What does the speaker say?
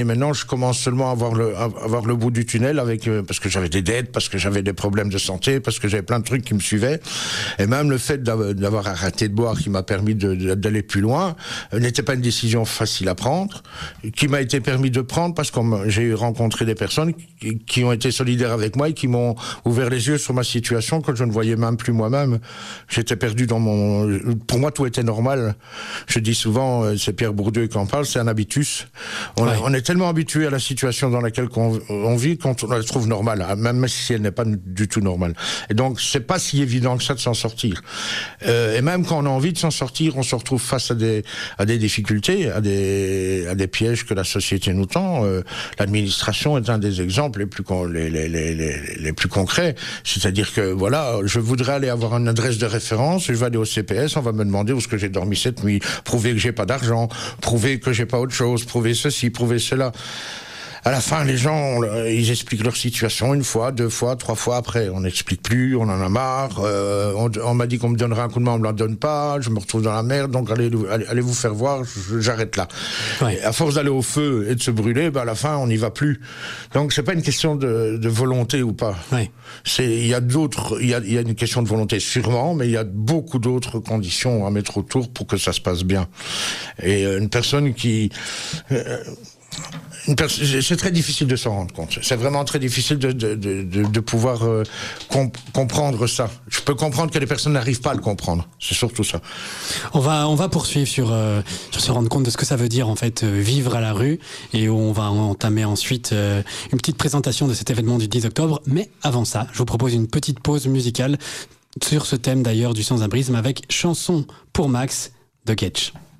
Et maintenant, je commence seulement à voir le bout du tunnel parce que j'avais des dettes, parce que j'avais des problèmes de santé, parce que j'avais plein de trucs qui me suivaient. Et même le fait d'avoir arrêté de boire qui m'a permis d'aller plus loin n'était pas une décision facile à prendre, qui m'a été permis de prendre parce que j'ai rencontré des personnes qui ont été solidaires avec moi et qui m'ont ouvert les yeux sur ma situation quand je ne voyais même plus moi-même. J'étais perdu pour moi, tout était normal. Je dis souvent, c'est Pierre Bourdieu qui en parle, c'est un habitus. On est tellement habitué à la situation dans laquelle on vit qu'on la trouve normale, même si elle n'est pas du tout normale. Et donc, c'est pas si évident que ça de s'en sortir. Et même quand on a envie de s'en sortir, on se retrouve face à des difficultés, à des pièges que la société nous tend. L'administration est un des exemples les plus concrets. C'est-à-dire que, voilà, je voudrais aller avoir une adresse de référence, je vais aller au CPS, on va me demander où est-ce que j'ai dormi cette nuit, prouver que j'ai pas d'argent, prouver que j'ai pas autre chose, prouver ceci, prouver cela. À la fin, les gens, ils expliquent leur situation une fois, deux fois, trois fois après. On n'explique plus, on en a marre. On m'a dit qu'on me donnerait un coup de main, on me la donne pas. Je me retrouve dans la merde, donc allez vous faire voir. J'arrête là. Ouais. Et à force d'aller au feu et de se brûler, à la fin, on n'y va plus. Donc c'est pas une question de volonté ou pas. Ouais. Il y a une question de volonté sûrement, mais il y a beaucoup d'autres conditions à mettre autour pour que ça se passe bien. Et une personne qui c'est très difficile de s'en rendre compte. C'est vraiment très difficile de pouvoir comprendre ça. Je peux comprendre que les personnes n'arrivent pas à le comprendre. C'est surtout ça. On va poursuivre sur se rendre compte de ce que ça veut dire en fait vivre à la rue, et on va entamer ensuite une petite présentation de cet événement du 10 octobre. Mais avant ça, je vous propose une petite pause musicale sur ce thème d'ailleurs du sans-abrisme avec Chanson pour Max de Getch.